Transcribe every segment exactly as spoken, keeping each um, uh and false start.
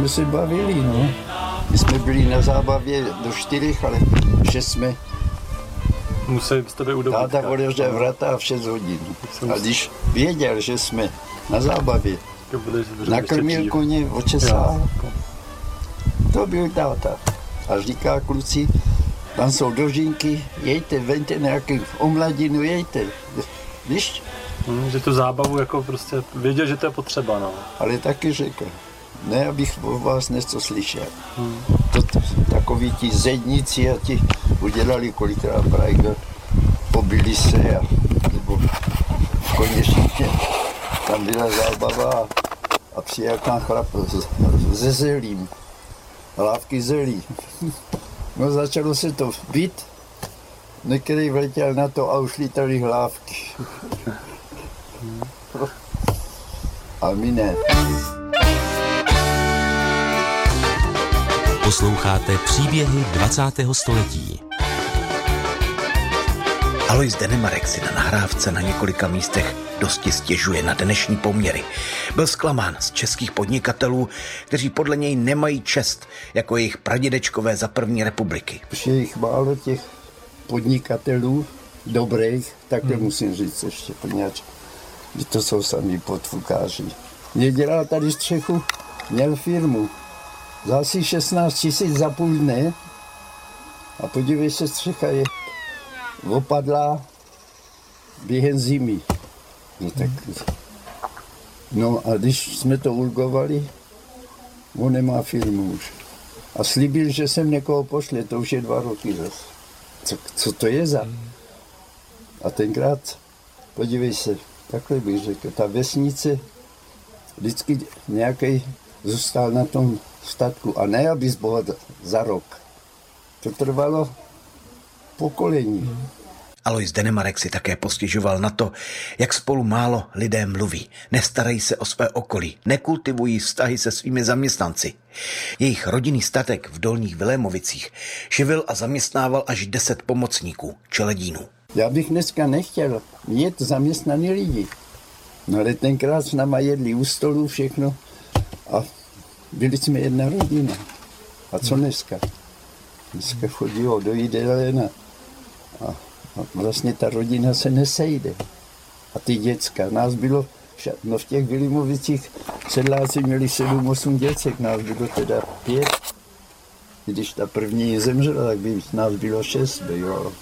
My se bavili, no. My jsme byli na zábavě do čtyřech, ale že jsme... Museli byste být u dobytka. Táta otevřel vrata v šest hodin. A když věděl, že jsme na zábavě, nakrmil koně, očesal. To byl táta. A říká kluci, tam jsou dožínky, jejte, vente nějaký omladinu, jejte. Víš? Hmm, že tu zábavu jako prostě věděl, že to je potřeba, no. Ale taky řekl, ne, abych o vás něco slyšel. Hmm. To, to, takoví ti zedníci a ti udělali kolikrát brajka, pobili se a nebo konečně tam byla zábava a přijel tam chlap ze zelím, lávky zelí. No začalo se to být, některý vletěl na to a už lítali hlávky. A my ne. Posloucháte příběhy dvacátého století. Alois Denemarek si na nahrávce na několika místech dosti stěžuje na dnešní poměry. Byl zklamán z českých podnikatelů, kteří podle něj nemají čest jako jejich pradědečkové za první republiky. Už je jich málo těch podnikatelů dobrých, tak to hmm. musím říct ještě, poněvadž že to jsou sami podfukáři. Mě dělal tady střechu, měl firmu. Za asi šestnáct tisíc za půl dne a podívej se, střecha je opadlá během zimy. No, tak, no a když jsme to urgovali, on nemá firmu už. A slíbil, že jsem někoho pošle, to už je dva roky zase. Co, co to je za? A tenkrát, podívej se, takhle bych řekl, ta vesnice vždycky nějaký zůstal na tom statku a ne, aby zbohatl za rok. To trvalo pokolení. Alois Denemarek si také postěžoval na to, jak spolu málo lidé mluví, nestarají se o své okolí, nekultivují vztahy se svými zaměstnanci. Jejich rodinný statek v Dolních Vilémovicích živil a zaměstnával až deset pomocníků, čeledínů. Já bych dneska nechtěl mít zaměstnaný lidi. No ale tenkrát s náma jedli u stolu všechno a byli jsme jedna rodina. A co dneska? Dneska chodilo do jídelny a, a vlastně ta rodina se nesejde. A ty děcka, nás bylo, no v těch Vilímovicích sedláci měli sedm, osm děcek, nás bylo teda pět. Když ta první zemřela, tak by nás bylo šest, bylo.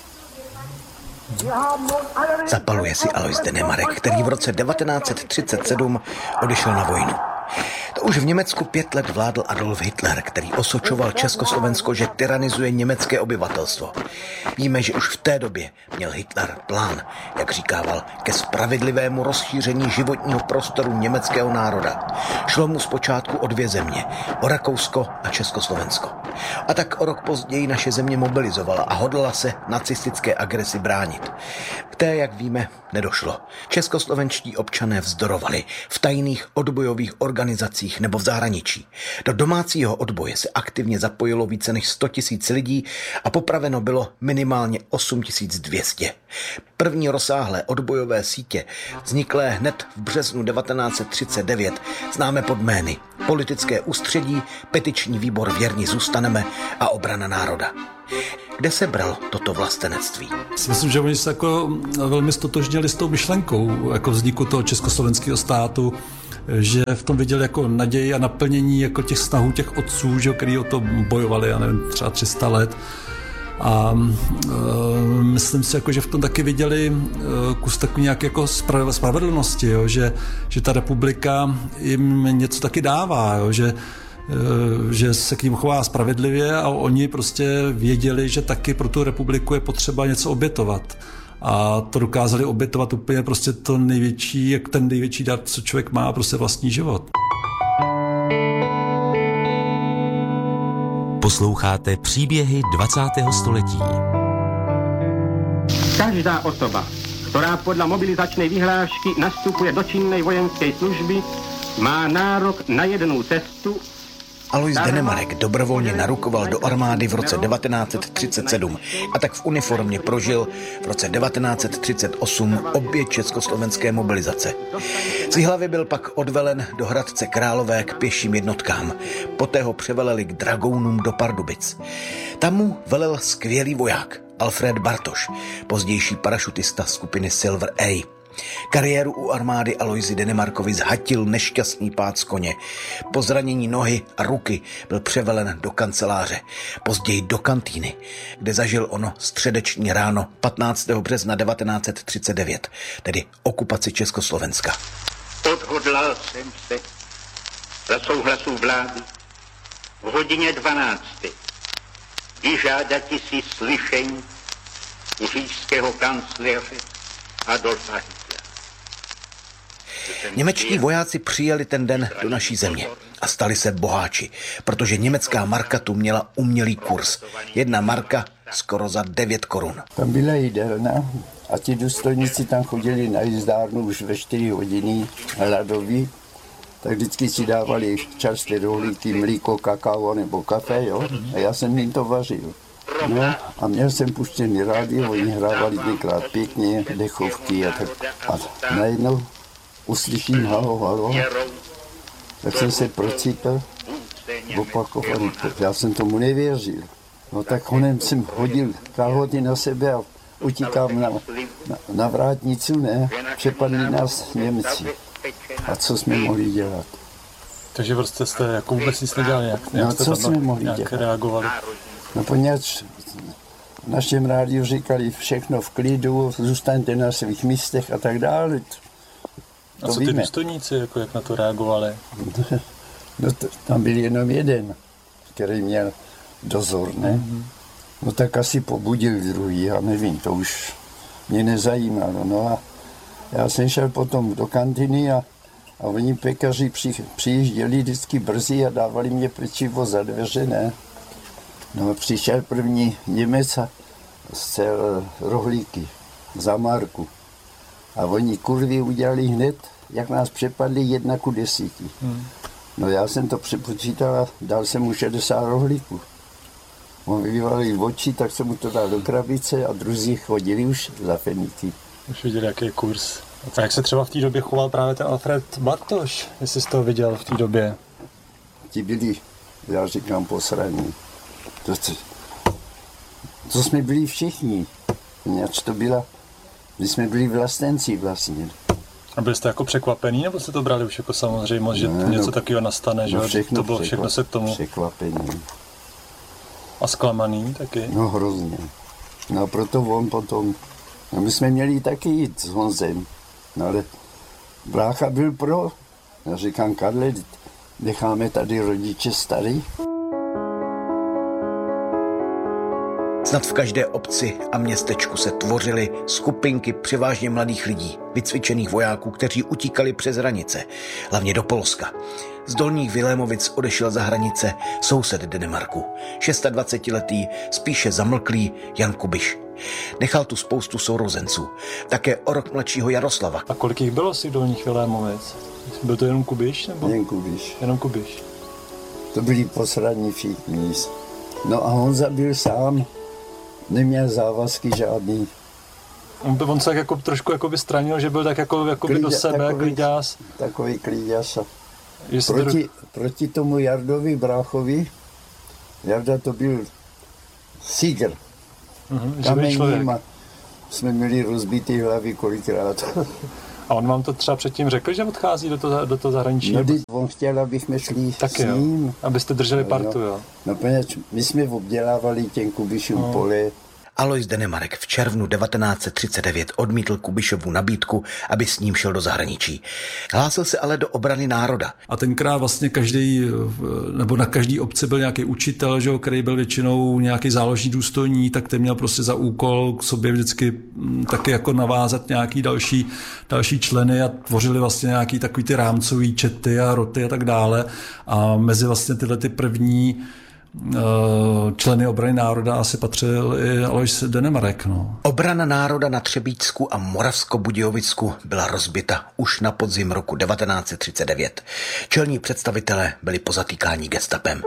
Zapaluje si Alois Denemarek, který v roce devatenáct set třicet sedm odešel na vojnu. To už v Německu pět let vládl Adolf Hitler, který osočoval Československo, že tyranizuje německé obyvatelstvo. Víme, že už v té době měl Hitler plán, jak říkával, ke spravedlivému rozšíření životního prostoru německého národa. Šlo mu zpočátku o dvě země, o Rakousko a Československo. A tak o rok později naše země mobilizovala a hodlala se nacistické agresi bránit. K té, jak víme, nedošlo. Českoslovenští občané vzdorovali v tajných odbojových organizacích nebo v zahraničí. Do domácího odboje se aktivně zapojilo více než sto tisíc lidí a popraveno bylo minimálně osm tisíc dvě stě. První rozsáhlé odbojové sítě, vzniklé hned v březnu devatenáct set třicet devět, známe pod jmény Politické ústředí, Petiční výbor Věrní zůstaneme a Obrana národa. Kde se bralo toto vlastenectví? Myslím, že oni se jako velmi stotožnili s tou myšlenkou jako vzniku toho československého státu, že v tom viděli jako naději a naplnění jako těch snahů těch otců, že, který o to bojovali, já nevím, třeba tři sta let. A e, myslím si, jako, že v tom taky viděli e, kus takový nějaké jako spravedlnosti, jo, že, že ta republika jim něco taky dává, jo, že že se k ním chová spravedlivě a oni prostě věděli, že taky pro tu republiku je potřeba něco obětovat. A to dokázali obětovat úplně prostě to největší, jak ten největší dar, co člověk má, prostě vlastní život. Posloucháte příběhy dvacátého století. Každá osoba, ktorá podľa mobilizačnej vyhlášky nastupuje do činnej vojenskej služby, má nárok na jednu cestu Alois Denemarek dobrovolně narukoval do armády v roce devatenáct set třicet sedm a tak v uniformě prožil v roce devatenáct set třicet osm obě československé mobilizace. Z Jihlavy byl pak odvelen do Hradce Králové k pěším jednotkám. Poté ho převeleli k dragounům do Pardubic. Tam mu velel skvělý voják Alfred Bartoš, pozdější parašutista skupiny Silver A. Kariéru u armády Aloisi Denemarkovi zhatil nešťastný pád z koně. Po zranění nohy a ruky byl převelen do kanceláře, později do kantýny, kde zažil ono středeční ráno patnáctého března devatenáct set třicet devět, tedy okupaci Československa. Odhodlal jsem se za souhlasu vlády v hodině dvanácté vyžádati si slyšení u říšského kancléře Adolfa Hitlera. Němečtí vojáci přijeli ten den do naší země a stali se boháči, protože německá marka tu měla umělý kurz. Jedna marka skoro za devět korun. Tam byla jídelna a ti důstojníci tam chodili na jízdárnu už ve čtyři hodiny hladoví, tak vždycky si dávali čerstvé rohlíky, mlíko, kakao nebo kafe, jo? A já jsem jim to vařil. No a měl jsem puštěný rádio, oni hrávali tenkrát pěkně, dechovky a tak. A najednou uslyším halo, halo, tak jsem se procípil, opakovaný, já jsem tomu nevěřil. No tak honem jsem hodil kalhoty na sebe a utíkám na, na, na vrátnicu, ne, přepadli nás Němci. A co jsme mohli dělat? Takže prostě jste jako vůbec nic nedělali, jak, jak no, jste co tam jsme mohli nějak dělat? reagovali? No poněvadž v našem rádiu říkali všechno v klidu, zůstaňte na svých místech a tak dále. A co ty důstojníci, jako jak na to reagovali? No to, tam byl jenom jeden, který měl dozor, ne? Mm-hmm. No tak asi pobudil druhý, já nevím, to už mě nezajímalo. No a já jsem šel potom do kantýny a, a oni pekaři při, přijížděli vždycky brzy a dávali mě pečivo za dveře, ne? No a přišel první Němec a zcel rohlíky za marku. A oni kurvy udělali hned, jak nás přepadli jedna ku desíti. Hmm. No já jsem to přepočítal a dal jsem mu šedesát rohlíků. On vyvalil oči, tak jsem mu to dal do krabice a druzí chodili už za feníky. Už viděli, jaký je kurz. A tak jak se třeba v té době choval právě ten Alfred Bartoš, jestli jsi toho viděl v té době? Ti byli, já říkám, posraní. To, to, to jsme byli všichni. Nějak to byla, my jsme byli vlastenci vlastně. A byli jste jako překvapený, nebo jste to brali už jako samozřejmost, že ne, něco no, takového nastane, no že všechno, to bylo všechno se k tomu. Překvapený. A zklamaný taky? No hrozně. No proto on potom, no my jsme měli taky jít s Honzem, no ale brácha byl pro. Já říkám, Karle, necháme tady rodiče starý. Snad v každé obci a městečku se tvořily skupinky převážně mladých lidí, vycvičených vojáků, kteří utíkali přes hranice, hlavně do Polska. Z Dolních Vilémovic odešel za hranice soused Denemarku, dvacetišestiletý, spíše zamlklý Jan Kubiš. Nechal tu spoustu sourozenců, také o rok mladšího Jaroslava. A kolik jich bylo si Dolních Vilémovic? Byl to jenom Kubiš? Nebo? Jen Kubiš. Jenom Kubiš. To byli posradní všichni. No a Honza byl sám, neměl závazky žádný. On, on se tak jako trošku jako by stranil, že byl tak jako, jako by do sebe, klíďás. Takový klíďás. Do... Proti, proti tomu Jardovi bráchovi, Jarda to byl sígr. Mm-hmm, Kamením a jsme měli rozbitý hlavy kolikrát. A on vám to třeba předtím řekl, že odchází do toho, do toho zahraničí? No, když on chtěl, abychom šli tak s ním. Jo. Abyste drželi partu, no, jo? No, poněč, my jsme obdělávali těm Kubišům no. pole. Alois Denemarek v červnu devatenáct set třicet devět odmítl Kubišovu nabídku, aby s ním šel do zahraničí. Hlásil se ale do obrany národa. A tenkrát vlastně každý, nebo na každý obci byl nějaký učitel, že, který byl většinou nějaký záložní důstojník, tak ten měl prostě za úkol k sobě vždycky taky jako navázat nějaký další, další členy a tvořili vlastně nějaký takový ty rámcový čety a roty a tak dále. A mezi vlastně tyhle ty první členy obrany národa asi patřil i Alois Denemarek. No. Obrana národa na Třebíčsku a Moravskobudějovicku byla rozbita už na podzim roku devatenáct set třicet devět. Čelní představitelé byli pozatýkáni gestapem.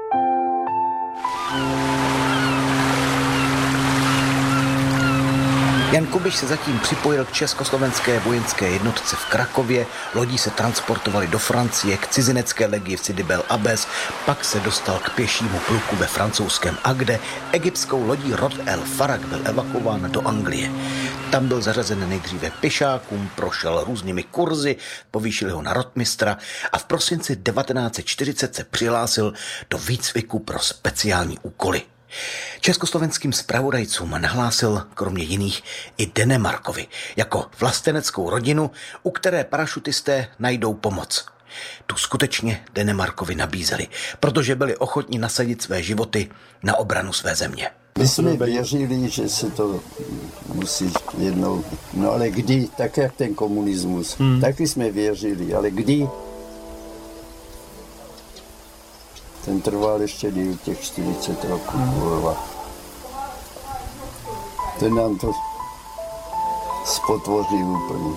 Jan Kubiš se zatím připojil k československé vojenské jednotce v Krakově, lodí se transportovali do Francie k cizinecké legii v Sidi Bel Abbes, pak se dostal k pěšímu pluku ve francouzském Agde, egyptskou lodí Rod el Farag byl evakuován do Anglie. Tam byl zařazen nejdříve pěšákům, prošel různými kurzy, povýšili ho na rotmistra a v prosinci devatenáct set čtyřicet se přihlásil do výcviku pro speciální úkoly. Československým zpravodajcům nahlásil kromě jiných i Denemarkovi jako vlasteneckou rodinu, u které parašutisté najdou pomoc. Tu skutečně Denemarkovi nabízeli, protože byli ochotni nasadit své životy na obranu své země. My jsme věřili, že se to musí jednou, no ale kdy, tak jak ten komunismus, hmm. taky jsme věřili, ale kdy? Ten trval ještě díl těch čtyřicet roků. Hmm. Ten nám to spotvoří úplně.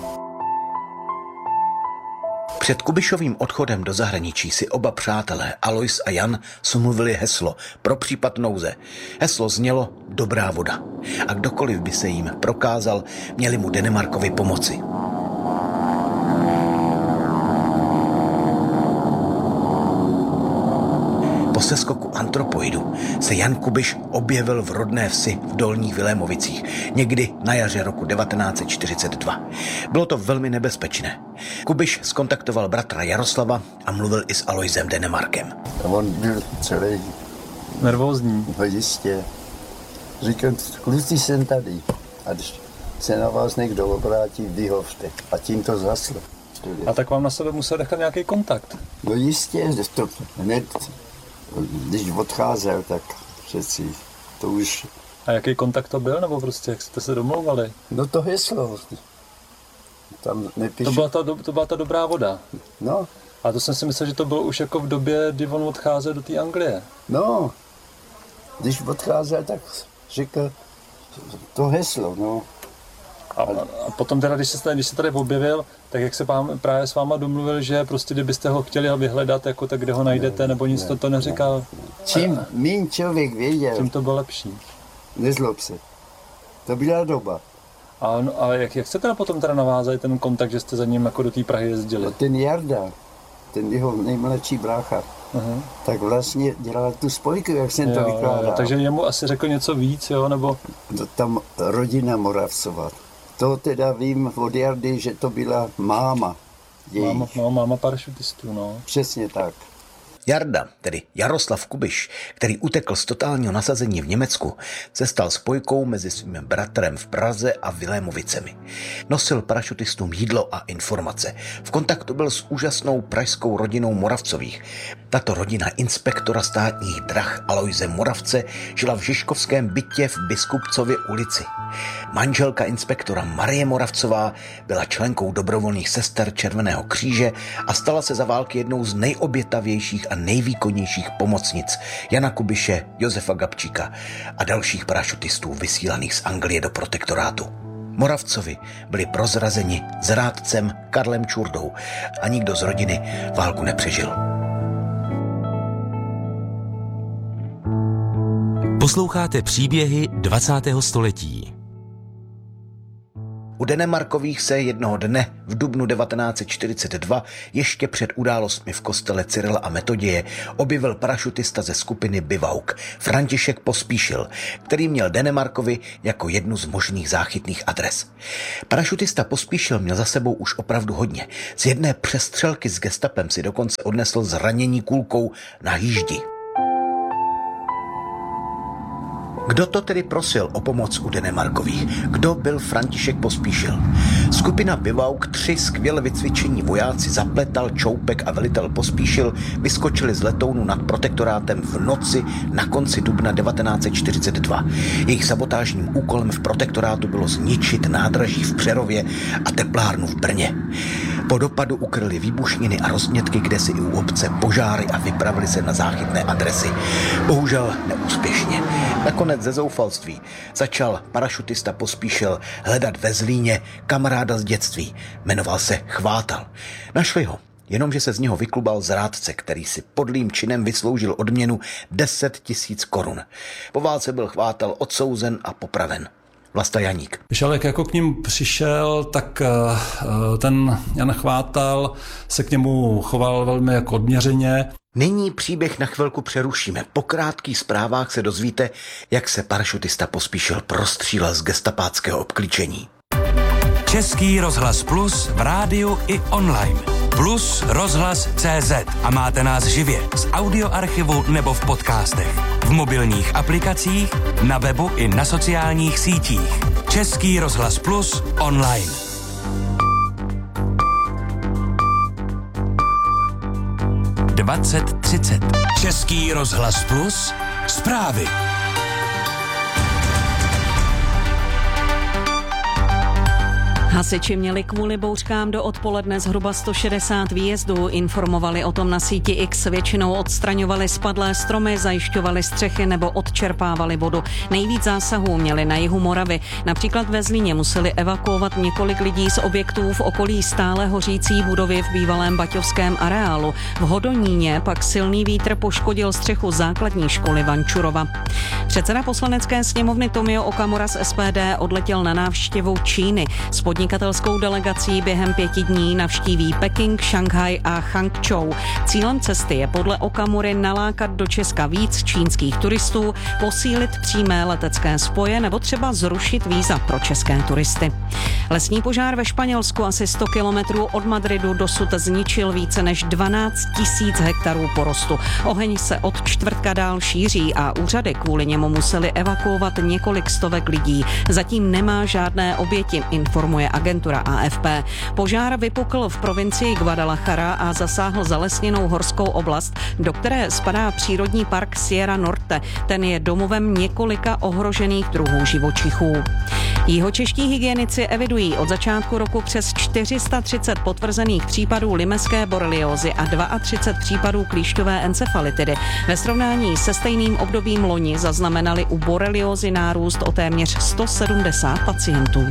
Před Kubišovým odchodem do zahraničí si oba přátelé Alois a Jan smluvili heslo pro případ nouze. Heslo znělo dobrá voda. A kdokoliv by se jim prokázal, měli mu Denemarkovi pomoci. Po seskoku antropoidu se Jan Kubiš objevil v rodné vsi v Dolních Vilémovicích někdy na jaře roku devatenáct set čtyřicet dva. Bylo to velmi nebezpečné. Kubiš skontaktoval bratra Jaroslava a mluvil i s Aloisem Denemarkem. On byl celý nervózní. No jistě. Říkal, kluci jsem tady. A když se na vás někdo obrátí, vyhovte. A tím to zaslo. A tak vám na sebe musel nechat nějaký kontakt. No jistě, to hned, když odcházel, tak přeci to už... A jaký kontakt to byl, nebo prostě jak jste se domlouvali? No to heslo. Tam nepíšu... To byla ta, to byla ta dobrá voda. No. A to jsem si myslel, že to bylo už jako v době, kdy on odcházel do té Anglie. No. Když odcházel, tak řekl to heslo, no. A, a potom teda, když se, když se tady objevil, tak jak se pán, právě s váma domluvil, že prostě kdybyste ho chtěli vyhledat, jako tak kde ho najdete, nebo nic, ne, to, to neříkal. Ne. Čím míň člověk věděl, tím to bylo lepší. Nezlob se. To byla doba. A, no, a jak, jak jste teda potom teda navázali ten kontakt, že jste za ním jako do té Prahy jezdili? No ten Jarda, ten jeho nejmladší brácha, uh-huh. tak vlastně dělal tu spojku, jak jsem jo, to vykládal. Jo, takže jemu asi řekl něco víc, jo, nebo? No, tam rodina Moravcová. To teda vím od Jardy, že to byla máma jejich. Máma, no, máma parašutistů, no. Přesně tak. Jarda, tedy Jaroslav Kubiš, který utekl z totálního nasazení v Německu, se stal spojkou mezi svým bratrem v Praze a Vilémovicemi. Nosil parašutistům jídlo a informace. V kontaktu byl s úžasnou pražskou rodinou Moravcových. Tato rodina inspektora státních drah Aloise Moravce žila v Žižkovském bytě v Biskupcově ulici. Manželka inspektora Marie Moravcová byla členkou dobrovolných sester Červeného kříže a stala se za války jednou z nejobětavějších a nejvýkonnějších pomocnic Jana Kubiše, Josefa Gabčíka a dalších parašutistů vysílaných z Anglie do protektorátu. Moravcovi byli prozrazeni zrádcem Karlem Čurdou a nikdo z rodiny válku nepřežil. Posloucháte příběhy dvacátého století. U Denemarkových se jednoho dne v dubnu devatenáct set čtyřicet dva ještě před událostmi v kostele Cyrila a Metoděje objevil parašutista ze skupiny Bivauk František Pospíšil, který měl Denemarkovi jako jednu z možných záchytných adres. Parašutista Pospíšil měl za sebou už opravdu hodně. Z jedné přestřelky s gestapem si dokonce odnesl zranění kulkou na jíždi. Kdo to tedy prosil o pomoc u Denemarkových? Kdo byl František Pospíšil? Skupina Bivauk, tři skvěle vycvičení vojáci Zapletal, Čoupek a velitel Pospíšil vyskočili z letounu nad protektorátem v noci na konci dubna devatenáct set čtyřicet dva. Jejich sabotážním úkolem v protektorátu bylo zničit nádraží v Přerově a teplárnu v Brně. Po dopadu ukryli výbušniny a roznětky kdesi i u obce, požáry a vypravili se na záchytné adresy. Bohužel neúspěšně. Nakonec ze zoufalství začal parašutista Pospíšil hledat ve Zlíně kamaráda z dětství. Jmenoval se Chvátal. Našli ho, jenomže se z něho vyklubal zrádce, který si podlým činem vysloužil odměnu deset tisíc korun. Po válce byl Chvátal odsouzen a popraven. Vlasta Janík. Když ale jako k ním přišel, tak ten Jan Chvátal se k němu choval velmi jako odměřeně. Nyní příběh na chvilku přerušíme. Po krátkých zprávách se dozvíte, jak se parašutista Pospíšil prostřílel z gestapáckého obklíčení. Český rozhlas Plus v rádiu i online. Plus rozhlas tečka cé zet a máte nás živě z audioarchivu nebo v podcastech, v mobilních aplikacích, na webu i na sociálních sítích. Český rozhlas Plus online. dvacet třicet. Český rozhlas Plus zprávy. Hasiči měli kvůli bouřkám do odpoledne zhruba sto šedesát výjezdů, informovali o tom na síti X, většinou odstraňovali spadlé stromy, zajišťovali střechy nebo odčerpávali vodu. Nejvíc zásahů měli na jihu Moravy. Například ve Zlíně museli evakuovat několik lidí z objektů v okolí stále hořící budovy v bývalém baťovském areálu. V Hodoníně pak silný vítr poškodil střechu základní školy Vančurova. Předseda poslanecké sněmovny Tomio Okamura z es pé dé odletěl na návštěvu Číny. S podnikatelskou delegací během pěti dní navštíví Peking, Šanghaj a Changčou. Cílem cesty je podle Okamury nalákat do Česka víc čínských turistů, posílit přímé letecké spoje nebo třeba zrušit víza pro české turisty. Lesní požár ve Španělsku asi sto kilometrů od Madridu dosud zničil více než dvanáct tisíc hektarů porostu. Oheň se od čtvrtka dál šíří a úřady kvůli němu museli evakuovat několik stovek lidí. Zatím nemá žádné oběti, informuje agentura á ef pé. Požár vypukl v provincii Guadalajara a zasáhl zalesněnou horskou oblast, do které spadá přírodní park Sierra Norte. Ten je domovem několika ohrožených druhů živočichů. Jihočeští hygienici evidují od začátku roku přes čtyři sta třicet potvrzených případů limeské boreliózy a třicet dva případů klíšťové encefalitidy. Ve srovnání se stejným obdobím loni zaznamenali u boreliózy nárůst o téměř sto sedmdesát pacientů.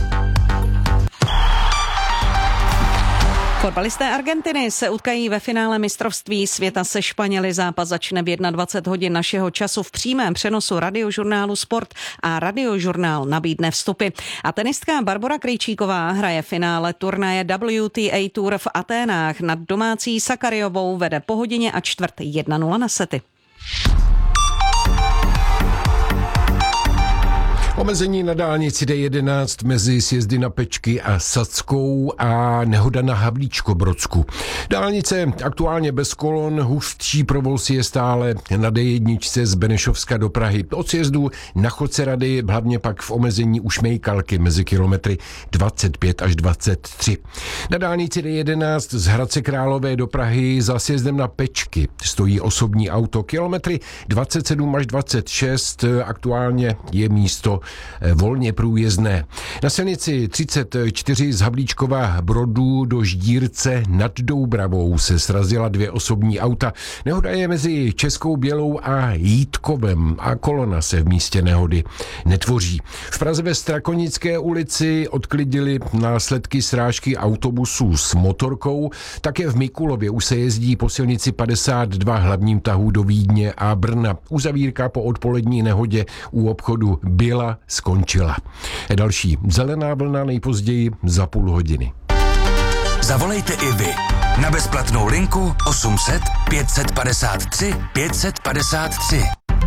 Fotbalisté Argentiny se utkají ve finále mistrovství světa se Španěli. Zápas začne v dvacet jedna hodin našeho času v přímém přenosu radiožurnálu Sport a radiožurnál nabídne vstupy. A tenistka Barbora Krejčíková hraje finále turnaje W T A Tour v Aténách. Nad domácí Sakariovou vede po hodině a čtvrt jedna nula na sety. Omezení na dálnici D jedenáct mezi sjezdy na Pečky a Sackou a nehoda na Havlíčkobrodsku. Dálnice aktuálně bez kolon, hustší provoz je stále na D jedna z Benešovska do Prahy. Od sjezdu na Chodce Rady, hlavně pak v omezení u Šmejkalky mezi kilometry dvacet pět až dvacet tři. Na dálnici D jedenáct z Hradce Králové do Prahy za sjezdem na Pečky stojí osobní auto. Kilometry dvacet sedm až dvacet šest, aktuálně je místo volně průjezdné. Na silnici třicet čtyři z Havlíčkova Brodu do Ždírce nad Doubravou se srazila dvě osobní auta. Nehoda je mezi Českou Bělou a Jítkovem a kolona se v místě nehody netvoří. V Praze ve Strakonické ulici odklidili následky srážky autobusů s motorkou. Také v Mikulově už se jezdí po silnici padesát dva hlavním tahu do Vídně a Brna. Uzavírka po odpolední nehodě u obchodu Byla skončila. Další zelená vlna nejpozději za půl hodiny. Zavolejte i vy na bezplatnou linku osm set pět padesát tři pět padesát tři.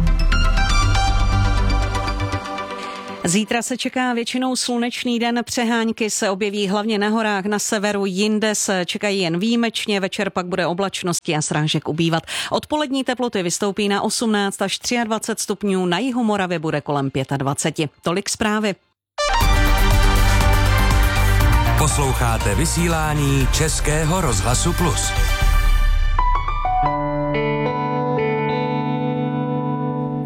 Zítra se čeká většinou slunečný den, přehánky se objeví hlavně na horách na severu, jinde se čekají jen výjimečně, večer pak bude oblačnosti a srážek ubývat. Odpolední teploty vystoupí na osmnáct až dvacet tři stupňů, na jihu Moravy bude kolem dvacet pět. Tolik zprávy. Posloucháte vysílání Českého rozhlasu Plus.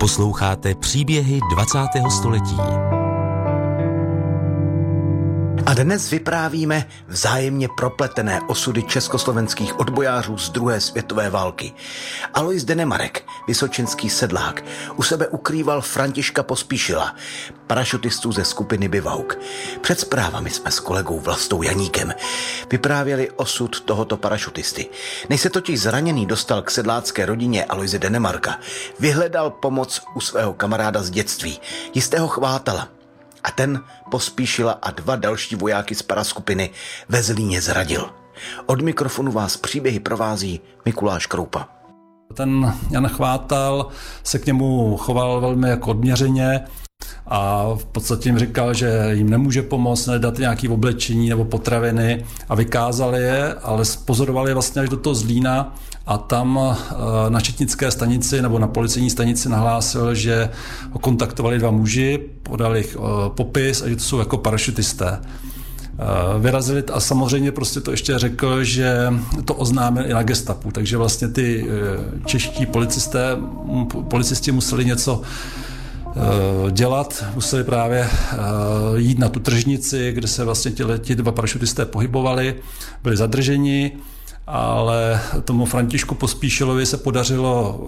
Posloucháte příběhy dvacátého století. A dnes vyprávíme vzájemně propletené osudy československých odbojářů z druhé světové války. Alois Denemarek, vysočenský sedlák, u sebe ukrýval Františka Pospíšila, parašutistů ze skupiny Bivauk. Před zprávami jsme s kolegou Vlastou Janíkem vyprávěli osud tohoto parašutisty. Než se totiž zraněný dostal k sedlácké rodině Aloise Denemarka, vyhledal pomoc u svého kamaráda z dětství, jistého Chvátala. A ten Pospíšila a dva další vojáky z paraskupiny ve Zlíně zradil. Od mikrofonu vás příběhy provází Mikuláš Kroupa. Ten Jan Chvátal se k němu choval velmi jako odměřeně a v podstatě jim říkal, že jim nemůže pomoct, nedat nějaké oblečení nebo potraviny a vykázali je, ale pozorovali je vlastně až do toho Zlína a tam na četnické stanici nebo na policejní stanici nahlásil, že ho kontaktovali dva muži, podali popis a že to jsou jako parašutisté. Vyrazili a samozřejmě prostě to ještě řekl, že to oznámil i na gestapu, takže vlastně ty čeští policisté, policisti museli něco dělat, museli právě jít na tu tržnici, kde se vlastně ti dva parašutisté pohybovali, byli zadrženi, ale tomu Františku Pospíšilovi se podařilo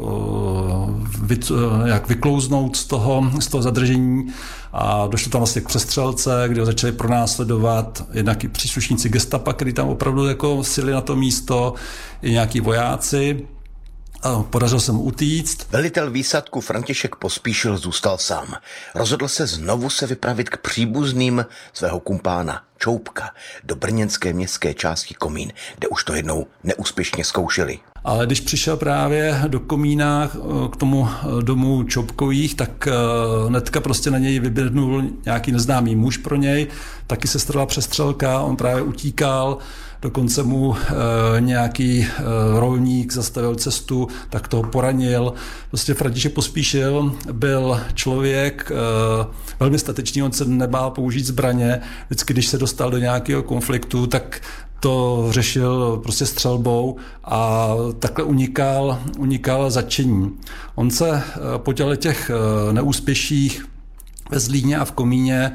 jak vyklouznout z toho, z toho zadržení a došlo tam vlastně k přestřelce, kde ho začali pronásledovat jednak i příslušníci gestapa, kteří tam opravdu jako sili na to místo, i nějaký vojáci. Podařilo se mu utíct. Velitel výsadku František Pospíšil zůstal sám. Rozhodl se znovu se vypravit k příbuzným svého kumpána Čoupka do brněnské městské části Komín, kde už to jednou neúspěšně zkoušeli. Ale když přišel právě do Komína k tomu domu Čoupkových, tak hnedka prostě na něj vyběhnul nějaký neznámý muž pro něj, taky se strala přestřelka, on právě utíkal, dokonce mu e, nějaký e, rolník zastavil cestu, tak toho poranil. Prostě František Pospíšil byl člověk e, velmi statečný, on se nebál použít zbraně. Vždycky, když se dostal do nějakého konfliktu, tak to řešil prostě střelbou a takhle unikal, unikal zatčení. On se e, po těch e, neúspěších ve Zlíně a v Komíně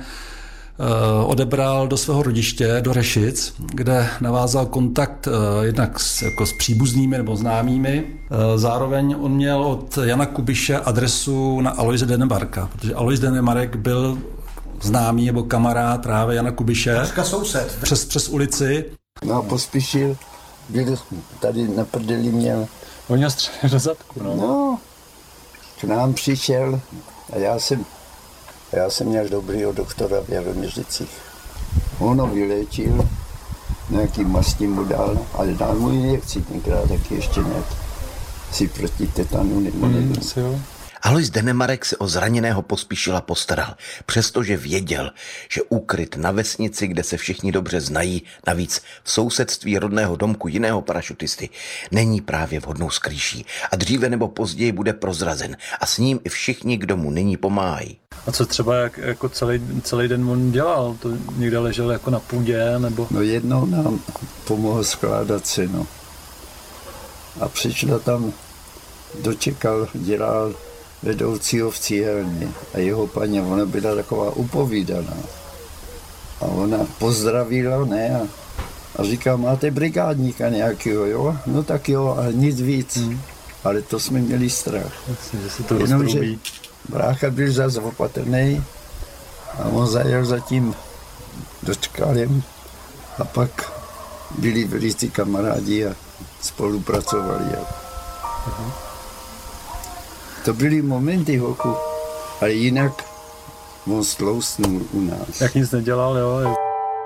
odebral do svého rodiště, do Rešic, kde navázal kontakt jednak s, jako s příbuznými nebo známými. Zároveň on měl od Jana Kubiše adresu na Aloise Denemarka, protože Alois Denemarek byl známý nebo kamarád právě Jana Kubiše. Soused. Přes, přes ulici. No a Pospíšil byl tady na prdeli měl. On měl střelit do zadku, no. No, k nám přišel a já jsem Já jsem měl dobrýho doktora v Jaroměřicích. On ho vyléčil, nějaký mastí mu dal, ale dal mu injekci tenkrát taky ještě nějak si proti tetanu nebo nevím. Mm, Alois Denemarek se o zraněného Pospíšila postaral, přestože věděl, že úkryt na vesnici, kde se všichni dobře znají, navíc v sousedství rodného domku jiného parašutisty, není právě vhodnou skrýší a dříve nebo později bude prozrazen a s ním i všichni, kdo mu nyní pomáhají. A co třeba jak, jako celý, celý den on dělal? To někde ležel jako na půdě, nebo? No jednou nám pomohl skládat seno. A přišla tam, dočekal, dělal vedoucího v cíhelně a jeho paní, ona byla taková upovídaná. A ona pozdravila, ne, a, a říká, máte brigádníka nějakého, jo? No tak jo, ale nic víc. Hmm. Ale to jsme měli strach. Myslím, že se to Jenomže brácha byl zase opatrný a on zajel za tím dočkalem a pak byli velicí kamarádi a spolupracovali. Uh-huh. To byly momenty, hoku, ale jinak on stlousnul u nás. Jak nic nedělal, jo.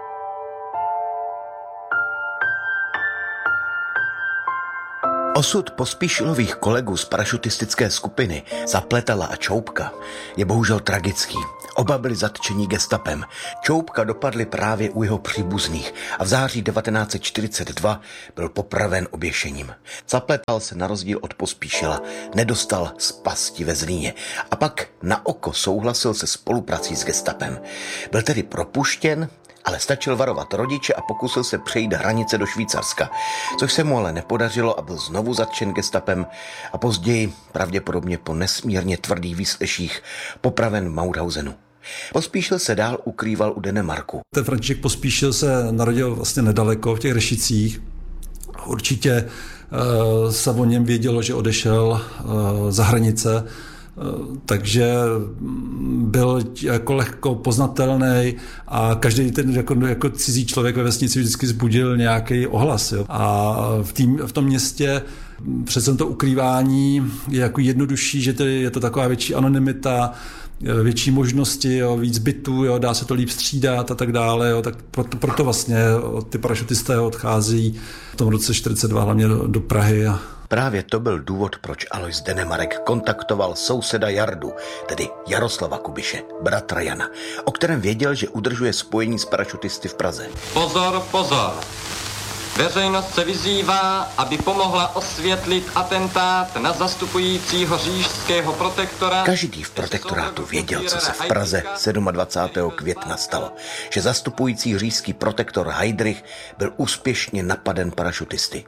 Osud Pospíšilových kolegů z parašutistické skupiny Zapletala a Čoupka je bohužel tragický. Oba byli zatčeni gestapem. Čoupka dopadli právě u jeho příbuzných a v září devatenáct set čtyřicet dva byl popraven oběšením. Zapletal se na rozdíl od Pospíšila nedostal z pasti ve Zlíně a pak na oko souhlasil se spoluprací s gestapem. Byl tedy propuštěn, ale stačil varovat rodiče a pokusil se přejít hranice do Švýcarska, což se mu ale nepodařilo a byl znovu zatčen gestapem a později, pravděpodobně po nesmírně tvrdých výsleších, popraven v Mauthausenu. Pospíšil se dál ukrýval u Denemarku. Ten František Pospíšil se narodil vlastně nedaleko v těch Rešicích. Určitě uh, se o něm vědělo, že odešel uh, za hranice, takže byl jako lehko poznatelný a každý ten jako, jako cizí člověk ve vesnici vždycky vzbudil nějaký ohlas. Jo. A v, tým, v tom městě přece to ukrývání je jako jednodušší, že to je, je to taková větší anonymita, větší možnosti, jo, víc bytů, jo, dá se to líp střídat a tak dále. Jo, tak proto, proto vlastně ty parašutisté odchází v tom roce čtyřicet dva hlavně do, do Prahy. A právě to byl důvod, proč Alois Denemarek kontaktoval souseda Jardu, tedy Jaroslava Kubiše, bratra Jana, o kterém věděl, že udržuje spojení s parašutisty v Praze. Pozor, pozor! Veřejnost se vyzývá, aby pomohla osvětlit atentát na zastupujícího říšského protektora. Každý v protektorátu věděl, co se v Praze dvacátého sedmého května stalo, že zastupující říšský protektor Heydrich byl úspěšně napaden parašutisty.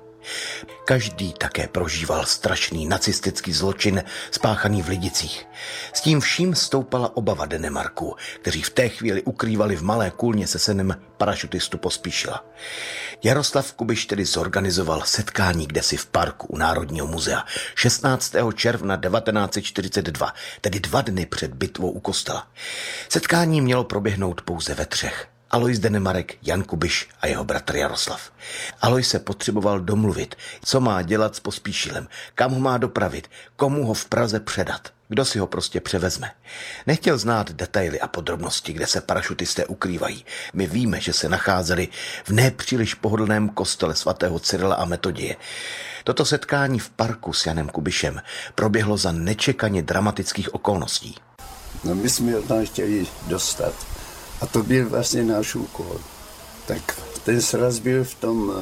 Každý také prožíval strašný nacistický zločin spáchaný v Lidicích. S tím vším stoupala obava Denemarků, kteří v té chvíli ukrývali v Malé Kůlně se synem parašutistu Pospíšila. Jaroslav Kubiš tedy zorganizoval setkání kdesi v parku u Národního muzea šestnáctého června devatenáct set čtyřicet dva, tedy dva dny před bitvou u kostela. Setkání mělo proběhnout pouze ve třech. Alois Denemarek, Jan Kubiš a jeho bratr Jaroslav. Alois se potřeboval domluvit, co má dělat s Pospíšilem, kam ho má dopravit, komu ho v Praze předat, kdo si ho prostě převezme. Nechtěl znát detaily a podrobnosti, kde se parašutisté ukrývají. My víme, že se nacházeli v nepříliš pohodlném kostele svatého Cyrila a Metoděje. Toto setkání v parku s Janem Kubišem proběhlo za nečekaně dramatických okolností. No my jsme ho tam chtěli dostat. A to byl vlastně náš úkol. Tak ten sraz byl v tom,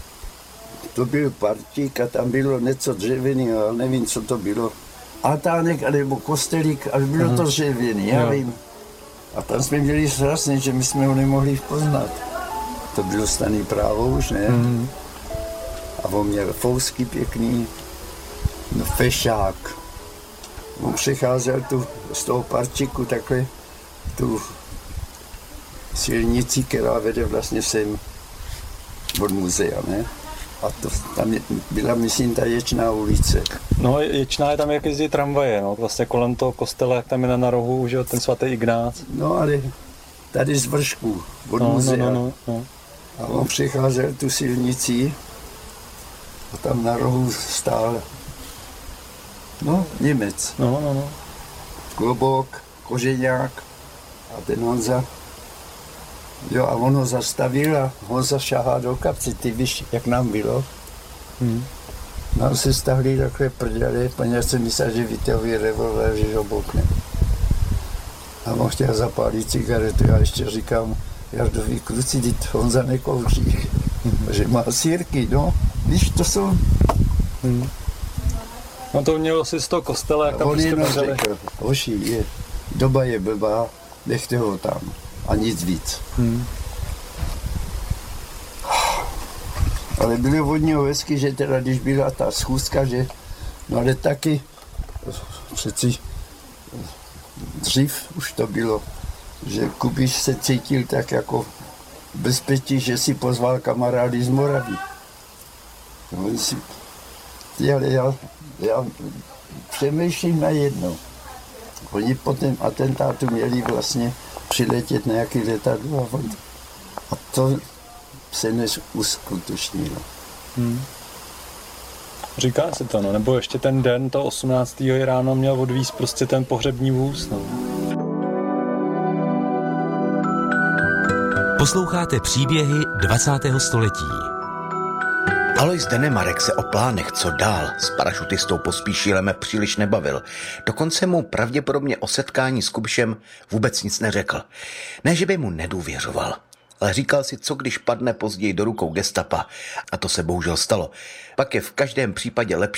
to byl partík a tam bylo něco dřevěný, ale nevím, co to bylo. Altánek, alebo kostelík, ale bylo Aha. to dřevěný, já jo. vím. A tam jsme měli sraz, že my jsme ho nemohli poznat. To bylo staný právo už, ne? Mm. A on měl fousky pěkný, no fešák. On přecházel tu z toho partíku takhle, tu silnici, která vede vlastně sem od muzea, ne? A to, tam je, byla, myslím, ta Ječná ulice. No, Ječná je tam, jak jezdí tramvaje, no, vlastně kolem toho kostela, jak tam je na rohu, že ten svatý Ignác. No, ale tady z vršku, od no, muzea. No, no, no, no. A on přecházel tu silnici a tam na rohu stál, no, Němec. No, no, no. Klobouk, koženák a ten Honza. Jo, a on ho zastavil a on zašahá do kapci, ty víš, jak nám bylo. Hmm. Nám se stahli takhle prdele, poněvadž jsem myslel, že vytahují revolver, že ho bokne. A on chtěl zapálit cigaretu, já ještě říkám, Jardovi, kluci, teď Honza nekouří, hmm. že má sýrky, no, víš, to jsou... Hmm. No to mělo si z toho kostela, jak tam on prostě jenom pořeli. řekl, hoši, je, doba je blbá, nechte ho tam. A nic víc. Hmm. Ale bylo hodně hezky, že teda, když byla ta schůzka, že, no ale taky, přeci dřív už to bylo, že Kubiš se cítil tak jako bezpečí, že si pozval kamarády z Moravy. No, si, ale já, já přemýšlím na jedno. Oni po tom atentátu měli vlastně přiletět na nějaký letadlo a to se neuskutečnilo. Hmm. Říká se to, no, nebo ještě ten den, to osmnáctého ráno měl odvízt prostě ten pohřební vůz, no. Posloucháte příběhy dvacátého století. Alois Denemarek se o plánech, co dál, s parašutistou Pospíšilem příliš nebavil. Dokonce mu pravděpodobně o setkání s Kubišem vůbec nic neřekl. Ne, že by mu nedůvěřoval, ale říkal si, co když padne později do rukou gestapa. A to se bohužel stalo. Pak je v každém případě lepší